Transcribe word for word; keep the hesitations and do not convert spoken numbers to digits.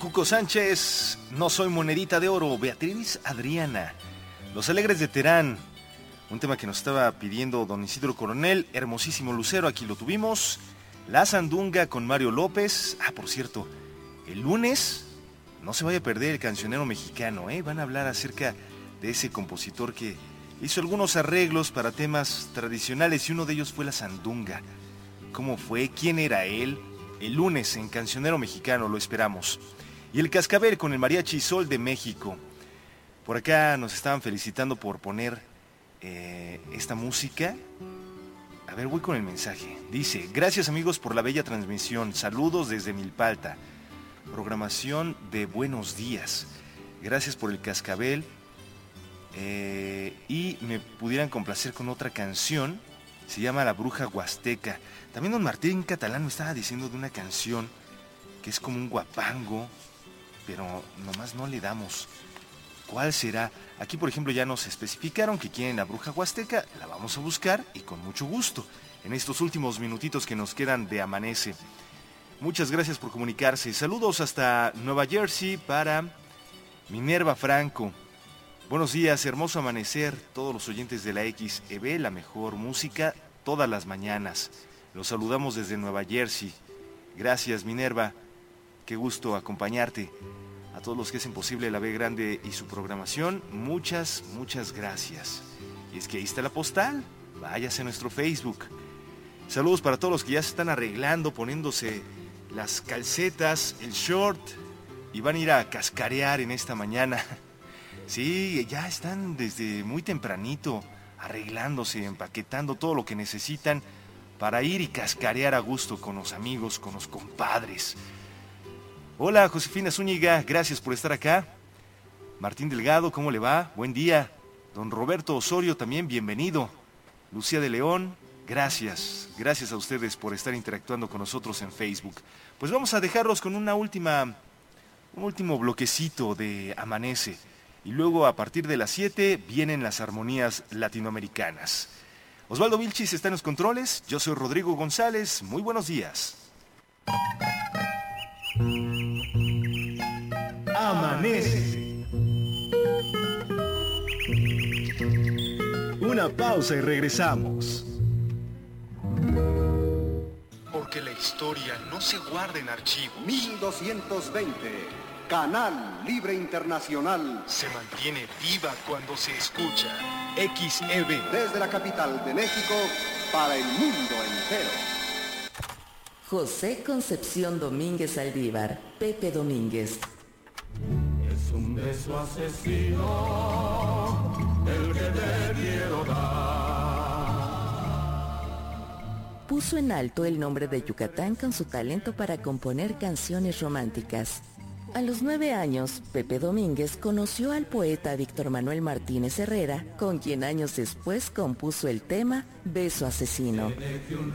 Cuco Sánchez, No soy monedita de oro. Beatriz Adriana, Los Alegres de Terán, un tema que nos estaba pidiendo don Isidro Coronel. Hermosísimo Lucero, aquí lo tuvimos. La Sandunga con Mario López. Ah, por cierto, el lunes no se vaya a perder el cancionero mexicano, ¿eh? Van a hablar acerca de ese compositor que hizo algunos arreglos para temas tradicionales y uno de ellos fue la Sandunga. ¿Cómo fue? ¿Quién era él? El lunes en Cancionero Mexicano lo esperamos. Y el Cascabel con el Mariachi Sol de México. Por acá nos estaban felicitando por poner eh, esta música. A ver, voy con el mensaje. Dice: gracias amigos por la bella transmisión. Saludos desde Milpalta. Programación de buenos días. Gracias por el Cascabel. Eh, y me pudieran complacer con otra canción. Se llama La Bruja Huasteca. También don Martín Catalán me estaba diciendo de una canción que es como un guapango, pero nomás no le damos. ¿Cuál será? Aquí, por ejemplo, ya nos especificaron que quieren La Bruja Huasteca. La vamos a buscar y con mucho gusto en estos últimos minutitos que nos quedan de Amanece. Muchas gracias por comunicarse. Saludos hasta Nueva Jersey para Minerva Franco. Buenos días, hermoso amanecer, todos los oyentes de la X E B, la mejor música todas las mañanas. Los saludamos desde Nueva Jersey. Gracias, Minerva, qué gusto acompañarte. A todos los que hacen posible la B Grande y su programación, muchas, muchas gracias. Y es que ahí está la postal, váyase a nuestro Facebook. Saludos para todos los que ya se están arreglando, poniéndose las calcetas, el short, y van a ir a cascarear en esta mañana. Sí, ya están desde muy tempranito arreglándose, empaquetando todo lo que necesitan para ir y cascarear a gusto con los amigos, con los compadres. Hola, Josefina Zúñiga, gracias por estar acá. Martín Delgado, ¿cómo le va? Buen día. Don Roberto Osorio, también bienvenido. Lucía de León, gracias. Gracias a ustedes por estar interactuando con nosotros en Facebook. Pues vamos a dejarlos con una última, un último bloquecito de Amanece. Y luego a partir de las siete vienen las armonías latinoamericanas. Osvaldo Vilchis está en los controles, yo soy Rodrigo González, muy buenos días. Amanece. Una pausa y regresamos. Porque la historia no se guarda en archivos. mil doscientos veinte. Canal Libre Internacional. Se mantiene viva cuando se escucha. X E B. Desde la capital de México para el mundo entero. José Concepción Domínguez Aldívar, Pepe Domínguez. Es un beso asesino el que te quiero dar. Puso en alto el nombre de Yucatán con su talento para componer canciones románticas. A los nueve años, Pepe Domínguez conoció al poeta Víctor Manuel Martínez Herrera, con quien años después compuso el tema Beso Asesino.